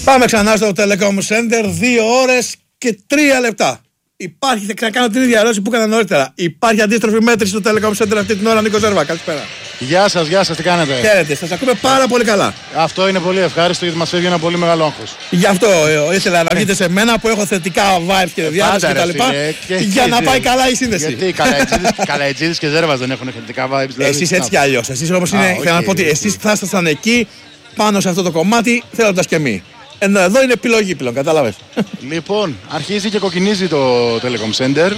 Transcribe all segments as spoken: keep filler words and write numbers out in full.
Πάμε ξανά στο Telecom Center, δύο ώρες και τρία λεπτά. Υπάρχει, θα κάνω την ίδια ερώτηση που έκανα νωρίτερα. Υπάρχει αντίστροφη μέτρηση στο Telecom Center αυτή την ώρα, Νίκο Ζέρβα? Καλησπέρα. Γεια σας, γεια σας, τι κάνετε? Χαίρετε, σας ακούμε πάρα πολύ καλά. Αυτό είναι πολύ ευχάριστο γιατί μας φεύγει ένα πολύ μεγάλο άγχος. Γι' αυτό ε, ήθελα να βγείτε σε μένα που έχω θετικά vibes και διάθεση κτλ. Για να πάει καλά η σύνδεση. Γιατί οι Καλαϊτζίδης και Ζέρβας δεν έχουν θετικά vibes? Δηλαδή, εσείς έτσι κι αλλιώς. Εσείς όμως είναι, okay, θέλω να πω ότι εσείς θα ήσασταν εκεί πάνω σε αυτό το κομμάτι θέλοντας και εμείς. Ενώ εδώ είναι επιλογή πλέον, κατάλαβες. Λοιπόν, αρχίζει και κοκκινίζει το Telecom Center.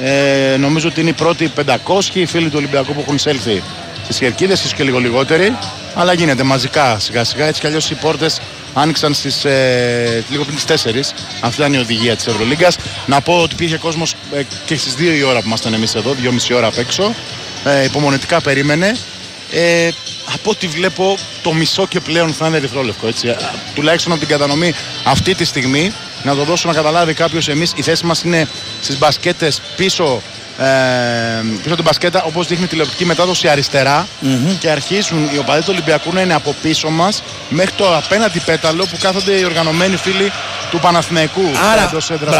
Ε, νομίζω ότι είναι οι πρώτοι πεντακόσιοι φίλοι του Ολυμπιακού που έχουν εισέλθει στις Χερκίδες, ίσως και λίγο λιγότεροι. Αλλά γίνεται μαζικά σιγά σιγά. Έτσι κι αλλιώς οι πόρτες άνοιξαν στις, ε, λίγο πριν τις τέσσερις. Αυτή ήταν η οδηγία της Ευρωλίγκας. Να πω ότι υπήρχε κόσμος ε, και στις δύο η ώρα που ήμασταν εμείς εδώ, δυόμιση ώρα απ' έξω. Ε, υπομονετικά περίμενε. Ε, από ό,τι βλέπω το μισό και πλέον θα είναι ερυθρόλευκο, έτσι. Τουλάχιστον από την κατανομή αυτή τη στιγμή, να το δώσω να καταλάβει κάποιος, εμείς η θέση μας είναι στις μπασκέτες πίσω, ε, πίσω από την μπασκέτα, όπως δείχνει τηλεοπτική μετάδοση αριστερά, mm-hmm. και αρχίζουν οι οπαδοί του Ολυμπιακού να είναι από πίσω μας μέχρι το απέναντι πέταλο που κάθονται οι οργανωμένοι φίλοι του Παναθηναϊκού. Άρα,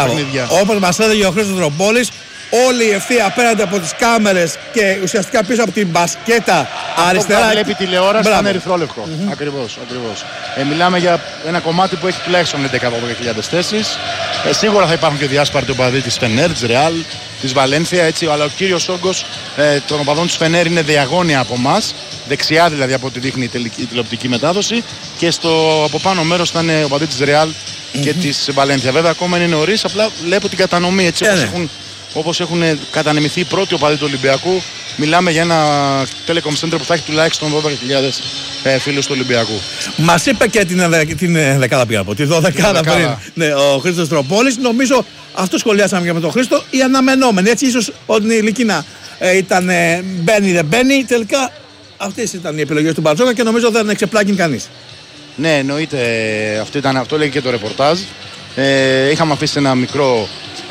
όπως μας έλεγε ο Χρήστος Δρομπόλης, όλη η ευθεία απέναντι από τις κάμερες και ουσιαστικά πίσω από την μπασκέτα αριστερά. Αυτό που βλέπει τηλεόραση θα είναι ερυθρόλευκο. Mm-hmm. Ακριβώς, ακριβώς. Ε, μιλάμε για ένα κομμάτι που έχει τουλάχιστον έντεκα με δώδεκα χιλιάδες θέσεις. Ε, σίγουρα θα υπάρχουν και διάσπαρτοι οπαδοί της Φενέρ, της Ρεάλ, της Βαλένθια, έτσι, αλλά ο κύριος όγκος ε, των οπαδών της Φενέρ είναι διαγώνια από εμάς, δεξιά δηλαδή από ό,τι δείχνει η, τελική, η τηλεοπτική μετάδοση, και στο από πάνω μέρος θα είναι οπαδοί της Ρεάλ mm-hmm. και της Βαλένθια. Βέβαια ακόμα είναι νωρίς, απλά βλέπω την κατανομή έτσι, yeah, όπως, έχουν, όπως έχουν κατανεμηθεί οι πρώτοι οπαδοί του Ολυμπιακού. Μιλάμε για ένα Telecom Center που θα έχει τουλάχιστον δώδεκα χιλιάδες ε, φίλους του Ολυμπιακού. Μας είπε και την, την δεκάδα πήγα από τη δωδεκάδα πριν, ναι, ο Χρήστος Τροπόλης. Νομίζω αυτό σχολιάσαμε και με τον Χρήστο. Οι αναμενόμενοι, έτσι, ίσως όταν η Λικίνα ε, ήταν ε, μπαίνει δεν μπαίνει. Τελικά αυτές ήταν οι επιλογές του Μπαρτζόκα και νομίζω δεν εξεπλάκει κανείς. Ναι, εννοείται. Αυτό, ήταν, αυτό λέγει και το ρεπορτάζ. Ε, είχαμε αφήσει ένα μικρό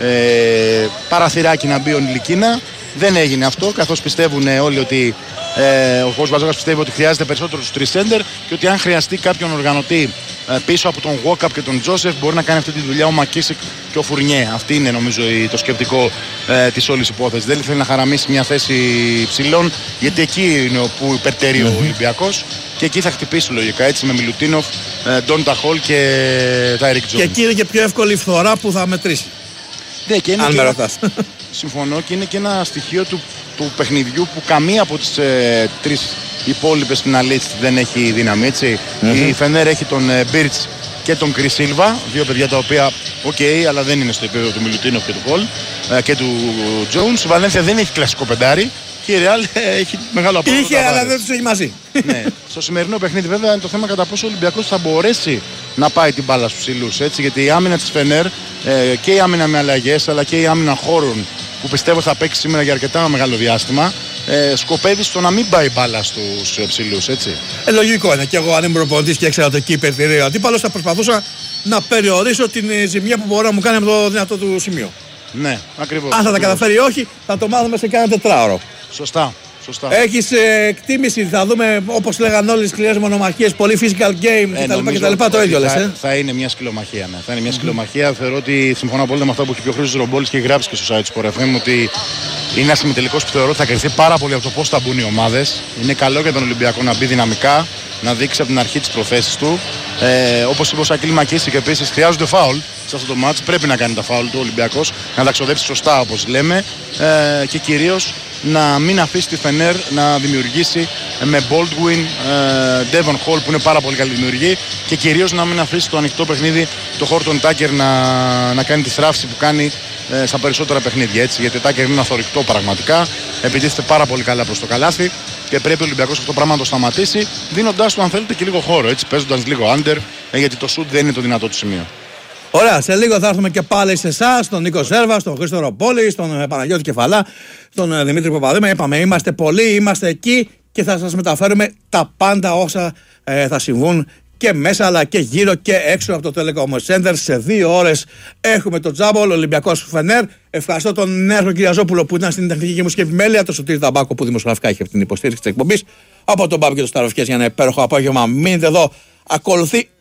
ε, παραθυράκι να μπει ο Λικίνα. Δεν έγινε αυτό, καθώς πιστεύουν όλοι ότι ε, ο κ. Μπαρτζόκας πιστεύει ότι χρειάζεται περισσότερο τους τρεις σέντερ και ότι αν χρειαστεί κάποιον οργανωτή ε, πίσω από τον Walkup και τον Τζόσεφ μπορεί να κάνει αυτή τη δουλειά ο Μακίσικ και ο Φουρνιέ. Αυτή είναι νομίζω το σκεπτικό ε, της όλης υπόθεσης. Δεν θέλει να χαραμίσει μια θέση ψηλών, γιατί εκεί είναι όπου υπερτερεί ο Ολυμπιακός και εκεί θα χτυπήσει λογικά, έτσι, με Μιλουτίνοφ, ε, Ντόντα Χολ και Τάιρικ Τζόνς. Και εκεί είναι και πιο εύκολη η φθορά που θα μετρήσει. Ναι, και είναι αν και... με ρωτάς. Συμφωνώ, και είναι και ένα στοιχείο του, του παιχνιδιού που καμία από τις ε, τρεις υπόλοιπες φιναλίστ δεν έχει δύναμη, έτσι. Mm-hmm. Η Φενέρ έχει τον ε, Μπίρτς και τον Κρις Σίλβα, δύο παιδιά τα οποία οκ, okay, αλλά δεν είναι στο επίπεδο του Μιλουτίνοφ και του Χολ ε, και του Τζόουνς. Η Βαλένθια δεν έχει κλασικό πεντάρι και η Ρεάλ ε, έχει μεγάλο απόδοτο. Είχε, αλλά δεν τους έχει μαζί. Ναι. Στο σημερινό παιχνίδι βέβαια είναι το θέμα κατά πόσο ο Ολυμπιακός θα μπορέσει να πάει την μπάλα στους ψηλούς, έτσι, γιατί η άμυνα της Φενέρ ε, και η άμυνα με αλλαγές αλλά και η άμυνα χώρων που πιστεύω θα παίξει σήμερα για αρκετά μεγάλο διάστημα, ε, σκοπεύει στο να μην πάει μπάλα στους ε, ψηλούς, έτσι. Ε, λογικό είναι. Και εγώ αν είμαι προπονητής και έξερα το εκεί υπερτηρεί ο αντίπαλος, θα προσπαθούσα να περιορίσω την ε, ζημιά που μπορεί να μου κάνει από το δυνατό του σημείο. Ναι, ακριβώς. Αν θα τα καταφέρει ή όχι, θα το μάθουμε σε κάνα τετράωρο. Σωστά. Σωστά. Έχεις ε, εκτίμηση, θα δούμε όπως λέγανε όλοι τις σκληρές μονομαχίες, πολύ physical game ε, κτλ. Το ίδιο λες. Θα, ε? θα είναι μια σκυλομαχία. Ναι. Θα είναι μια mm-hmm. σκυλομαχία. Θεωρώ ότι συμφωνώ απόλυτα με αυτά που έχει πει ο Χρήστος Ρομπόλης και έχει γράψει και στο site του Sport εφ εμ, ότι είναι ένα ημιτελικός που θεωρώ ότι θα κρυφθεί πάρα πολύ από το πώς θα μπουν οι ομάδες. Είναι καλό για τον Ολυμπιακό να μπει δυναμικά, να δείξει από την αρχή τις προθέσεις του. Ε, όπως είπε ο Σακίλ Μακίσικ, επίσης χρειάζονται φάουλ σε αυτό το μάτς. Πρέπει να κάνει τα φάουλ του Ολυμπιακός, να τα ξοδέψει σωστά όπως λέμε, ε, και κυρίως να μην αφήσει τη Φενέρ να δημιουργήσει με Baldwin, ε, Devon Hall που είναι πάρα πολύ καλή δημιουργή, και κυρίως να μην αφήσει το ανοιχτό παιχνίδι το Horton Tucker να, να κάνει τη στράφηση που κάνει ε, στα περισσότερα παιχνίδια, έτσι, γιατί ο Tucker είναι αθωρηκτό πραγματικά, επιτίθεται πάρα πολύ καλά προς το καλάθι και πρέπει ο Ολυμπιακός αυτό το πράγμα να το σταματήσει, δίνοντάς του αν θέλετε και λίγο χώρο, έτσι, παίζοντας λίγο under, ε, γιατί το shoot δεν είναι το δυνατό του σημείο. Ωραία, σε λίγο θα έρθουμε και πάλι σε εσάς, τον Νίκο Ζέρβα, τον Χρήστο Ροπόλη, τον Παναγιώτη Κεφαλά, τον Δημήτρη Παπαδήμα. Είπαμε, είμαστε πολλοί, είμαστε εκεί και θα σας μεταφέρουμε τα πάντα όσα ε, θα συμβούν και μέσα αλλά και γύρω και έξω από το Telecom Center. Σε δύο ώρες έχουμε το τζάμπολ, Ολυμπιακός Φενέρ. Ευχαριστώ τον Νέαρχο Κυριαζόπουλο που ήταν στην τεχνική και μουσική επιμέλεια, τον Σωτήρη Ταμπάκο που δημοσιογραφικά είχε την υποστήριξη της εκπομπής, από τον Μπάμπη και τον Σταροφιές για ένα υπέροχο απόγευμα. Μείνετε εδώ, ακολουθεί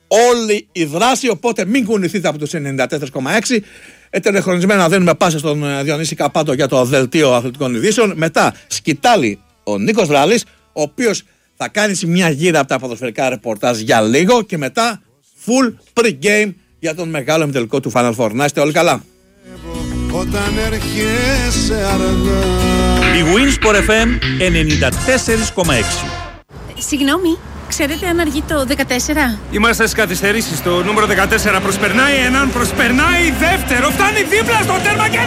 όλη η δράση. Οπότε μην κουνηθείτε από τους ενενήντα τέσσερα κόμμα έξι. Ετερεχρονισμένα δίνουμε πάσα στον Διονύση Καπάτο για το δελτίο αθλητικών ειδήσεων. Μετά σκητάλη ο Νίκος Βραλής, ο οποίος θα κάνει μια γύρα από τα ποδοσφαιρικά ρεπορτάζ για λίγο. Και μετά full pre-game για τον μεγάλο ημιτελικό του Final Four. Να είστε όλοι καλά. Όταν έρχεσαι αργά. Η Winsport εφ εμ ενενήντα τέσσερα κόμμα έξι. Συγγνώμη, ξέρετε αν αργεί το δεκατέσσερα? Είμαστε στις καθυστερήσεις. Το νούμερο δεκατέσσερα προσπερνάει έναν, προσπερνάει δεύτερο, φτάνει δίπλα στο τέρμα και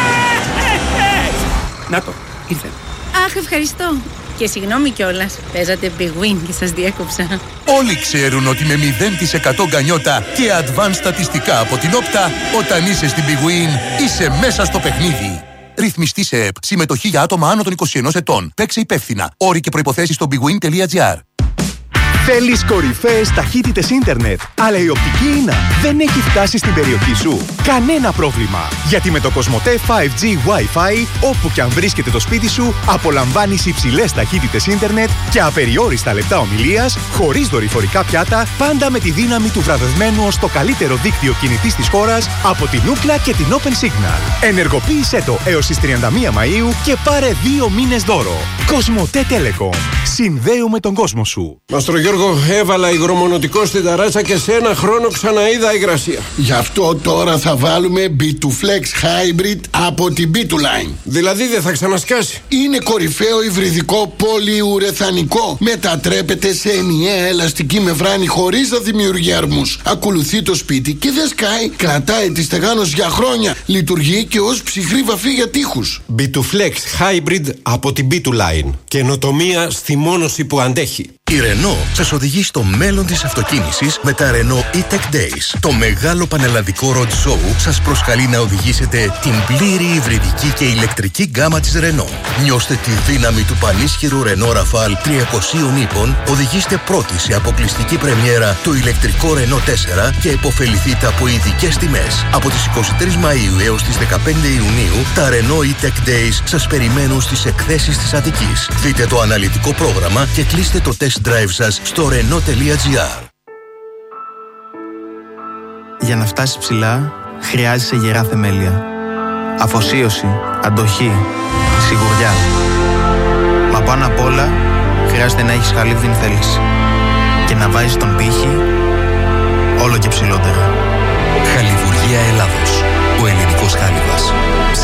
ναι! Να το, ήρθε. Αχ, ευχαριστώ. Και συγγνώμη κιόλας, παίζατε Big Win και σας διέκοψα. Όλοι ξέρουν ότι με μηδέν τοις εκατό γκανιότα και advanced στατιστικά από την Όπτα, όταν είσαι στην Big Win, είσαι μέσα στο παιχνίδι. Ρυθμιστή σε ΕΠ. Συμμετοχή για άτομα άνω των είκοσι ενός ετών. Παίξε υπεύθυνα. Όροι και προϋποθέσεις στο bigwin τελεία gr. Θέλεις κορυφαίες ταχύτητες ίντερνετ, αλλά η οπτική ίνα δεν έχει φτάσει στην περιοχή σου? Κανένα πρόβλημα, γιατί με το Κοσμοτέ φάιβ τζι Wi-Fi, όπου και αν βρίσκεται το σπίτι σου, απολαμβάνεις υψηλές ταχύτητες ίντερνετ και απεριόριστα λεπτά ομιλίας, χωρίς δορυφορικά πιάτα, πάντα με τη δύναμη του βραβευμένου ως το καλύτερο δίκτυο κινητής της χώρας από την Ookla και την Open Signal. Ενεργοποίησέ το έως τις τριάντα μία Μαΐου και πάρε δύο μήνες δώρο. Κοσμοτέ Telecom. Συνδέουμε τον κόσμο σου. Μαστρο Γιώργο, έβαλα υγρομονωτικό στην ταράτσα και σε ένα χρόνο ξαναείδα υγρασία. Γι' αυτό τώρα θα βάλουμε μπι τού Flex Hybrid από την μπι τού Line. Δηλαδή δεν θα ξανασκάσει? Είναι κορυφαίο υβριδικό πολυουρεθανικό. Μετατρέπεται σε ενιαία ελαστική μεμβράνη χωρίς να δημιουργεί αρμούς. Ακολουθεί το σπίτι και δεν σκάει. Κρατάει τη στεγάνωση για χρόνια. Λειτουργεί και ως ψυχρή βαφή για τοίχους. μπι τού Flex Hybrid από την μπι τού Line. Καινοτομία στη μόνωση που αντέχει. Η Renault σας οδηγεί στο μέλλον της αυτοκίνησης με τα Renault E-Tech Days. Το μεγάλο πανελλαδικό road show σας προσκαλεί να οδηγήσετε την πλήρη υβριδική και ηλεκτρική γκάμα της Renault. Νιώστε τη δύναμη του πανίσχυρου Renault Rafale τριακόσια ύπων, οδηγήστε πρώτοι σε αποκλειστική πρεμιέρα το ηλεκτρικό Renault τέσσερα και υποφεληθείτε από ειδικές τιμές. Από τις εικοστή τρίτη Μαΐου έως τις δεκαπέντε Ιουνίου, τα Renault E-Tech Days σας περιμένουν στις εκθέσεις της Αττικής. Δείτε το αναλυτικό πρόγραμμα και κλείστε το test drive σας στο renault τελεία gr. Για να φτάσεις ψηλά, χρειάζεσαι γερά θεμέλια. Αφοσίωση, αντοχή, σιγουριά. Μα πάνω απ' όλα, χρειάζεται να έχεις χαλίβδιν θέληση. Και να βάζεις τον πύχη όλο και ψηλότερα. Χαλιβουργία Ελλάδος. Ο ελληνικός χάλιβας.